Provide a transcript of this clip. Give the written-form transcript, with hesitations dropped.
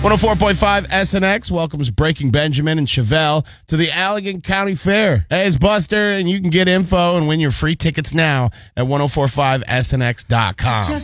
104.5 SNX welcomes Breaking Benjamin and Chevelle to the Allegan County Fair. Hey, it's Buster, and you can get info and win your free tickets now at 1045snx.com.